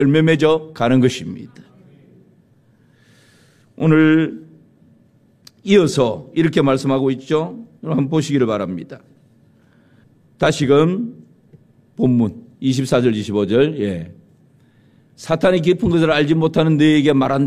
열매 맺어 가는 것입니다. 오늘 이어서 이렇게 말씀하고 있죠. 한번 보시기를 바랍니다. 다시금 본문 24절 25절 사탄이 깊은 것을 알지 못하는 너에게 말한다.